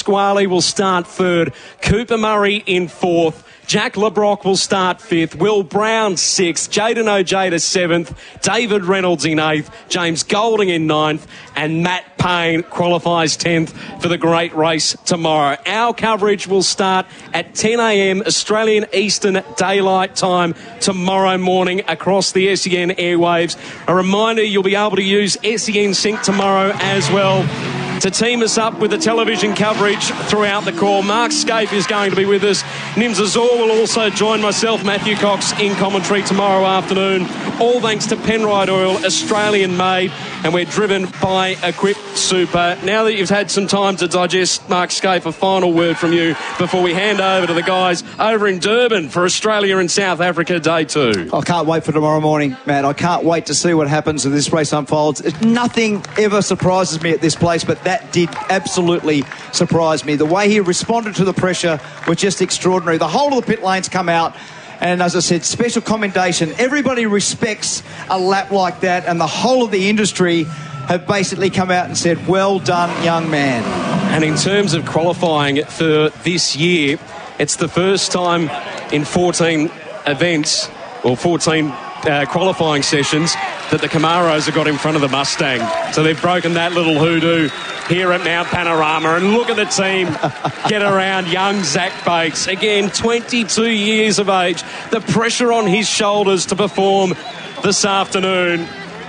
Pasquale will start third. Cooper Murray in fourth. Jack LeBrock will start fifth. Will Brown sixth. Jaden Ojeda seventh. David Reynolds in eighth. James Golding in ninth. And Matt Payne qualifies 10th for the great race tomorrow. Our coverage will start at 10 a.m. Australian Eastern Daylight Time tomorrow morning across the SEN airwaves. A reminder, you'll be able to use SEN Sync tomorrow as well to team us up with the television coverage throughout the call. Mark Scape is going to be with us. Nims Azor will also join myself, Matthew Cox, in commentary tomorrow afternoon. All thanks to Penrite Oil, Australian made, and we're driven by Equip Super. Now that you've had some time to digest, Mark Scape, a final word from you before we hand over to the guys over in Durban for Australia and South Africa Day 2. I can't wait for tomorrow morning, Matt. I can't wait to see what happens as this race unfolds. Nothing ever surprises me at this place, but that did absolutely surprise me. The way he responded to the pressure was just extraordinary. The whole of the pit lanes come out, and as I said, special commendation. Everybody respects a lap like that, and the whole of the industry have basically come out and said, well done, young man. And in terms of qualifying for this year, it's the first time in 14 events, or 14 qualifying sessions, that the Camaros have got in front of the Mustang. So they've broken that little hoodoo here at Mount Panorama. And look at the team get around young Zach Bates. Again, 22 years of age. The pressure on his shoulders to perform this afternoon.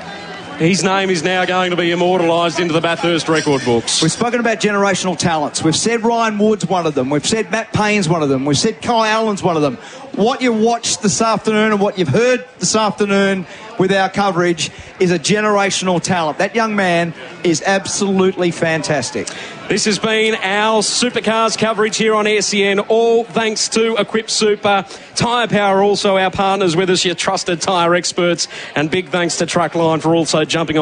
His name is now going to be immortalised into the Bathurst record books. We've spoken about generational talents. We've said Ryan Wood's one of them. We've said Matt Payne's one of them. We've said Kai Allen's one of them. What you watched this afternoon and what you've heard this afternoon with our coverage is a generational talent. That young man is absolutely fantastic. This has been our Supercars coverage here on SEN, all thanks to Equip Super. Tyre Power, also our partners with us, your trusted tyre experts, and big thanks to Truckline for also jumping on